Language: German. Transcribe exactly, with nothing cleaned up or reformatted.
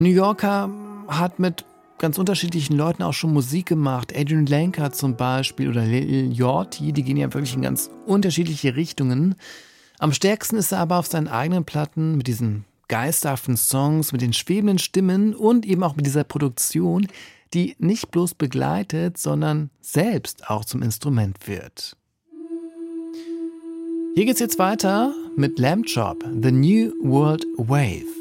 New Yorker hat mit ganz unterschiedlichen Leuten auch schon Musik gemacht. Adrian Lenker zum Beispiel oder Lil Yachty, die gehen ja wirklich in ganz unterschiedliche Richtungen. Am stärksten ist er aber auf seinen eigenen Platten mit diesen geisterhaften Songs, mit den schwebenden Stimmen und eben auch mit dieser Produktion, die nicht bloß begleitet, sondern selbst auch zum Instrument wird. Hier geht's jetzt weiter mit Lamb Chop, The New World Wave.